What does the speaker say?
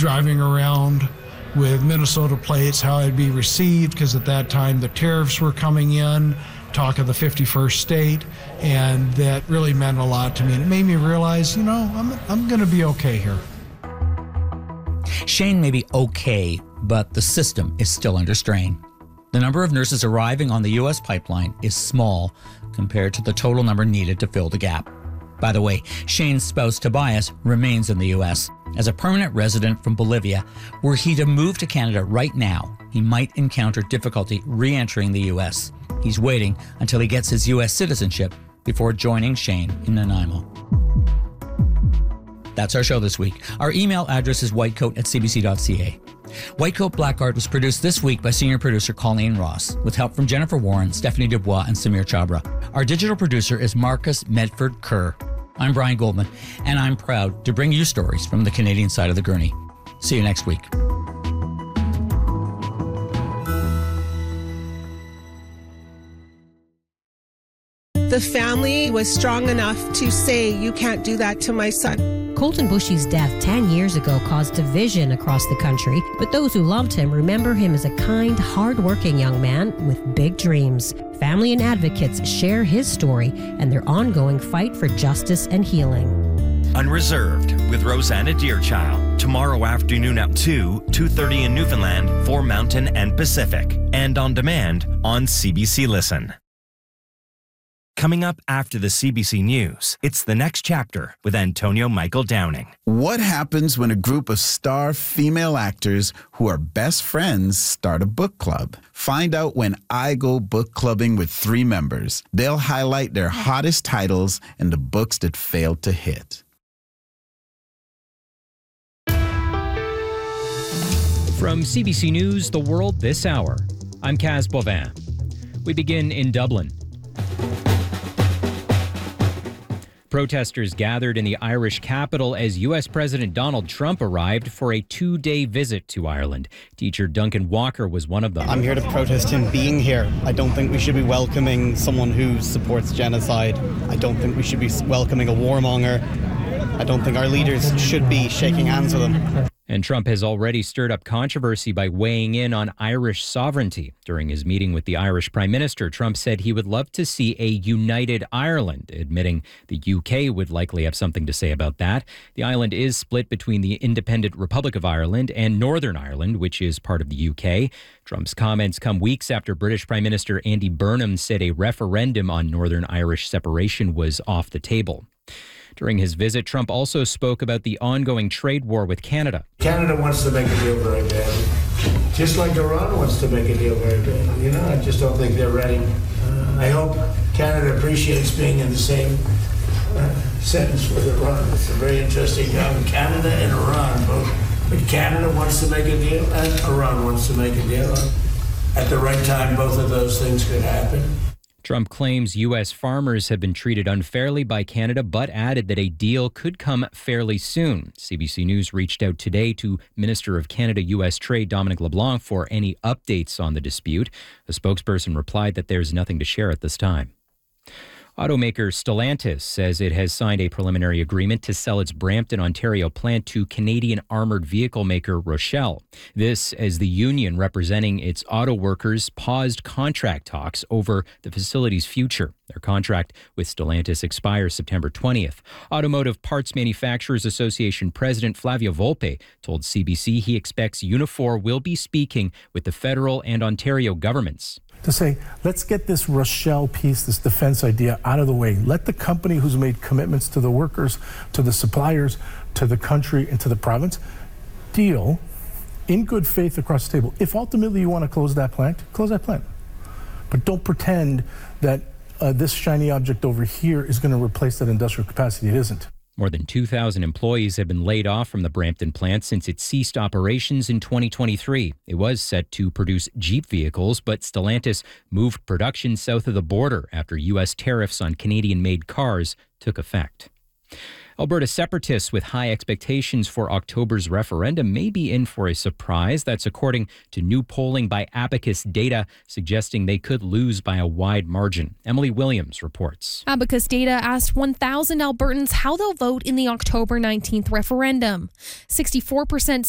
driving around with Minnesota plates, how I'd be received, because at that time the tariffs were coming in, talk of the 51st state, and that really meant a lot to me. And it made me realize, I'm going to be okay here. Shane may be okay, but the system is still under strain. The number of nurses arriving on the U.S. pipeline is small compared to the total number needed to fill the gap. By the way, Shane's spouse Tobias remains in the U.S. As a permanent resident from Bolivia, were he to move to Canada right now, he might encounter difficulty re-entering the U.S. He's waiting until he gets his U.S. citizenship before joining Shane in Nanaimo. That's our show this week. Our email address is whitecoat@cbc.ca. Whitecoat Black Art was produced this week by senior producer Colleen Ross, with help from Jennifer Warren, Stephanie Dubois, and Samir Chabra. Our digital producer is Marcus Medford Kerr. I'm Brian Goldman, and I'm proud to bring you stories from the Canadian side of the gurney. See you next week. The family was strong enough to say, you can't do that to my son. Colton Bushy's death 10 years ago caused division across the country, but those who loved him remember him as a kind, hard-working young man with big dreams. Family and advocates share his story and their ongoing fight for justice and healing. Unreserved with Rosanna Deerchild. Tomorrow afternoon at 2:30 in Newfoundland for Mountain and Pacific. And on demand on CBC Listen. Coming up after the CBC News, it's The Next Chapter with Antonio Michael Downing. What happens when a group of star female actors who are best friends start a book club? Find out when I go book clubbing with 3 members. They'll highlight their hottest titles and the books that failed to hit. From CBC News, The World This Hour, I'm Kaz Bovin. We begin in Dublin. Protesters gathered in the Irish capital as U.S. President Donald Trump arrived for a 2-day visit to Ireland. Teacher Duncan Walker was one of them. I'm here to protest him being here. I don't think we should be welcoming someone who supports genocide. I don't think we should be welcoming a warmonger. I don't think our leaders should be shaking hands with him. And Trump has already stirred up controversy by weighing in on Irish sovereignty. During his meeting with the Irish Prime Minister, Trump said he would love to see a united Ireland, admitting the UK would likely have something to say about that. The island is split between the independent Republic of Ireland and Northern Ireland, which is part of the UK. Trump's comments come weeks after British Prime Minister Andy Burnham said a referendum on Northern Irish separation was off the table. During his visit, Trump also spoke about the ongoing trade war with Canada. Canada wants to make a deal very badly, just like Iran wants to make a deal very badly. I just don't think they're ready. I hope Canada appreciates being in the same sentence with Iran. It's a very interesting Canada and Iran both. But Canada wants to make a deal and Iran wants to make a deal. At the right time, both of those things could happen. Trump claims U.S. farmers have been treated unfairly by Canada, but added that a deal could come fairly soon. CBC News reached out today to Minister of Canada-U.S. Trade Dominic LeBlanc for any updates on the dispute. A spokesperson replied that there's nothing to share at this time. Automaker Stellantis says it has signed a preliminary agreement to sell its Brampton, Ontario plant to Canadian armored vehicle maker Rochelle. This as the union representing its auto workers paused contract talks over the facility's future. Their contract with Stellantis expires September 20th. Automotive Parts Manufacturers Association President Flavio Volpe told CBC he expects Unifor will be speaking with the federal and Ontario governments to say, let's get this Rochelle piece, this defense idea out of the way. Let the company who's made commitments to the workers, to the suppliers, to the country, and to the province deal in good faith across the table. If ultimately you want to close that plant, close that plant. But don't pretend that this shiny object over here is going to replace that industrial capacity. It isn't. More than 2,000 employees have been laid off from the Brampton plant since it ceased operations in 2023. It was set to produce Jeep vehicles, but Stellantis moved production south of the border after U.S. tariffs on Canadian-made cars took effect. Alberta separatists with high expectations for October's referendum may be in for a surprise. That's according to new polling by Abacus Data, suggesting they could lose by a wide margin. Emily Williams reports. Abacus Data asked 1,000 Albertans how they'll vote in the October 19th referendum. 64%